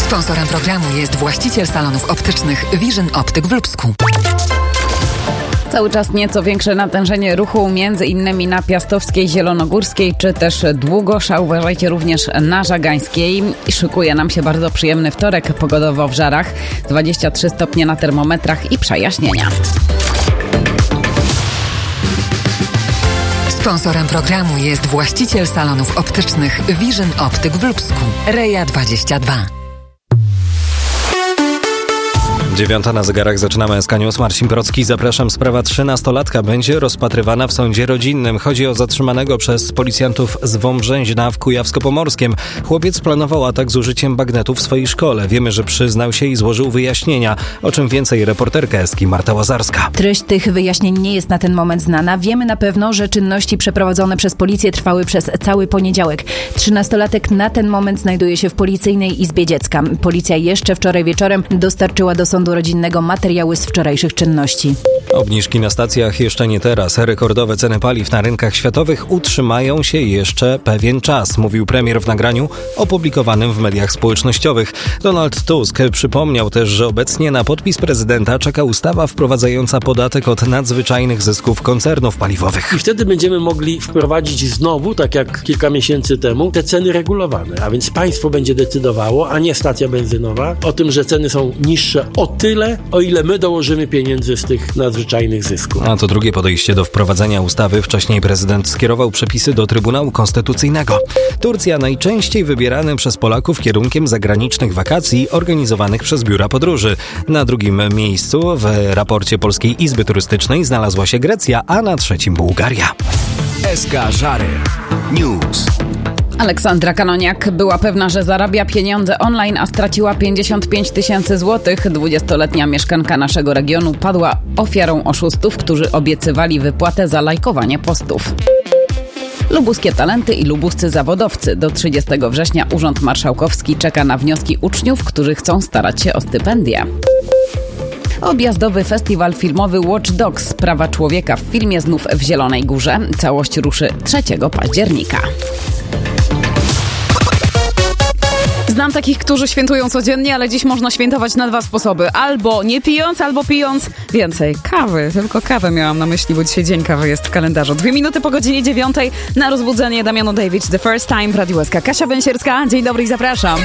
Sponsorem programu jest właściciel salonów optycznych Vision Optyk w Lubsku. Cały czas nieco większe natężenie ruchu, między innymi na Piastowskiej, Zielonogórskiej, czy też Długosza. Uważajcie również na Żagańskiej. Szykuje nam się bardzo przyjemny wtorek pogodowo w Żarach. 23 stopnie na termometrach i przejaśnienia. Sponsorem programu jest właściciel salonów optycznych Vision Optyk w Lubsku. Reja 22. 9 na zegarach, zaczynamy SK News. Marcin Procki, zapraszam. Sprawa 13-latka będzie rozpatrywana w sądzie rodzinnym. Chodzi o zatrzymanego przez policjantów z Wąbrzęźna w Kujawsko-Pomorskiem. Chłopiec planował atak z użyciem bagnetu w swojej szkole. Wiemy, że przyznał się i złożył wyjaśnienia. O czym więcej reporterka Eski Marta Łazarska. Treść tych wyjaśnień nie jest na ten moment znana. Wiemy na pewno, że czynności przeprowadzone przez policję trwały przez cały poniedziałek. 13-latek na ten moment znajduje się w Policyjnej Izbie Dziecka. Policja jeszcze wczoraj wieczorem dostarczyła do sądu rodzinnego materiały z wczorajszych czynności. Obniżki na stacjach jeszcze nie teraz. Rekordowe ceny paliw na rynkach światowych utrzymają się jeszcze pewien czas, mówił premier w nagraniu opublikowanym w mediach społecznościowych. Donald Tusk przypomniał też, że obecnie na podpis prezydenta czeka ustawa wprowadzająca podatek od nadzwyczajnych zysków koncernów paliwowych. I wtedy będziemy mogli wprowadzić znowu, tak jak kilka miesięcy temu, te ceny regulowane. A więc państwo będzie decydowało, a nie stacja benzynowa, o tym, że ceny są niższe o tyle, o ile my dołożymy pieniędzy z tych nadzwyczajnych zysków. A to drugie podejście do wprowadzenia ustawy. Wcześniej prezydent skierował przepisy do Trybunału Konstytucyjnego. Turcja najczęściej wybieranym przez Polaków kierunkiem zagranicznych wakacji organizowanych przez biura podróży. Na drugim miejscu w raporcie Polskiej Izby Turystycznej znalazła się Grecja, a na trzecim Bułgaria. SK Żary News. Aleksandra Kanoniak była pewna, że zarabia pieniądze online, a straciła 55 000 złotych. 20-letnia mieszkanka naszego regionu padła ofiarą oszustów, którzy obiecywali wypłatę za lajkowanie postów. Lubuskie talenty i lubuscy zawodowcy. Do 30 września Urząd Marszałkowski czeka na wnioski uczniów, którzy chcą starać się o stypendia. Objazdowy festiwal filmowy Watch Dogs. Prawa człowieka w filmie znów w Zielonej Górze. Całość ruszy 3 października. Znam takich, którzy świętują codziennie, ale dziś można świętować na 2 sposoby. Albo nie pijąc, albo pijąc więcej kawy. Tylko kawę miałam na myśli, bo dzisiaj dzień kawy jest w kalendarzu. 2 minuty po godzinie 9 na rozbudzenie Damiano David, The First Time w Radiu SK. Kasia Węsierska, dzień dobry i zapraszam.